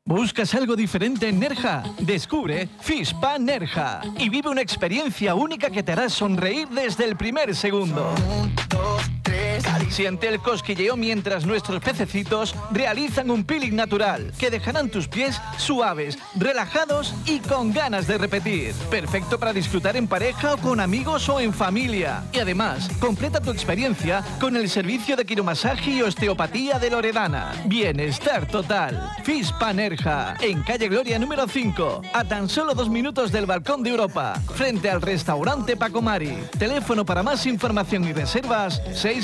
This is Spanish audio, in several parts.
¿Buscas algo diferente en Nerja? Descubre Fishpa Nerja y vive una experiencia única que te hará sonreír desde el primer segundo. Siente el cosquilleo mientras nuestros pececitos realizan un peeling natural que dejarán tus pies suaves, relajados y con ganas de repetir. Perfecto para disfrutar en pareja o con amigos o en familia. Y además, completa tu experiencia con el servicio de quiromasaje y osteopatía de Loredana. Bienestar total. Fishpa Nerja, en calle Gloria número 5, a tan solo 2 minutos del Balcón de Europa, frente al restaurante Paco Mari. Teléfono para más información y reservas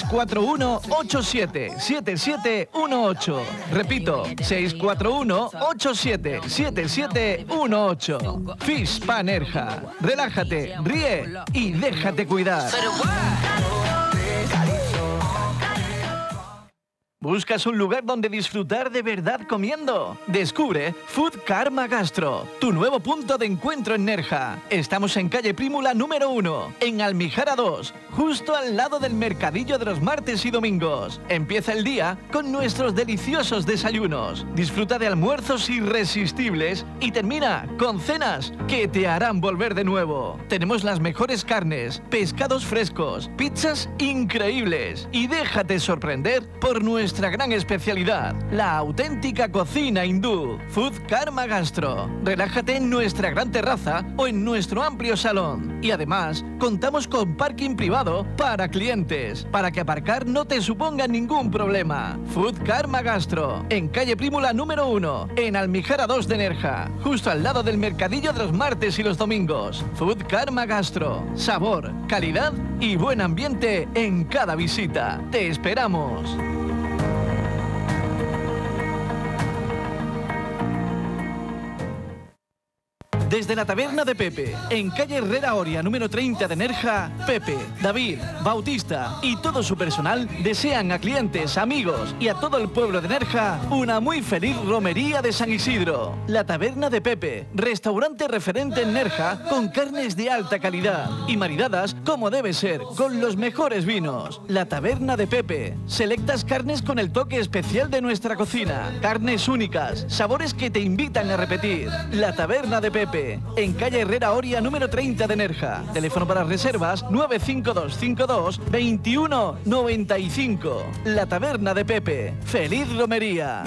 641-877718. Repito, 641-877718. Fishpa Nerja. Relájate, ríe y déjate cuidar. ¿Buscas un lugar donde disfrutar de verdad comiendo? Descubre Food Karma Gastro, tu nuevo punto de encuentro en Nerja. Estamos en calle Prímula número 1, en Almijara 2, justo al lado del mercadillo de los martes y domingos. Empieza el día con nuestros deliciosos desayunos. Disfruta de almuerzos irresistibles y termina con cenas que te harán volver de nuevo. Tenemos las mejores carnes, pescados frescos, pizzas increíbles y déjate sorprender por nuestra gran especialidad, la auténtica cocina hindú. Food Karma Gastro. Relájate en nuestra gran terraza o en nuestro amplio salón. Y además, contamos con parking privado para clientes, para que aparcar no te suponga ningún problema. Food Karma Gastro, en calle Prímula número 1, en Almijara 2 de Nerja, justo al lado del mercadillo de los martes y los domingos. Food Karma Gastro. Sabor, calidad y buen ambiente en cada visita. Te esperamos. Desde la taberna de Pepe, en calle Herrera Oria, número 30 de Nerja, Pepe, David, Bautista y todo su personal desean a clientes, amigos y a todo el pueblo de Nerja una muy feliz romería de San Isidro. La taberna de Pepe, restaurante referente en Nerja con carnes de alta calidad y maridadas como debe ser, con los mejores vinos. La taberna de Pepe, selectas carnes con el toque especial de nuestra cocina, carnes únicas, sabores que te invitan a repetir. La taberna de Pepe, en calle Herrera Oria número 30 de Nerja. Teléfono para reservas 95252 2195. La taberna de Pepe. ¡Feliz romería!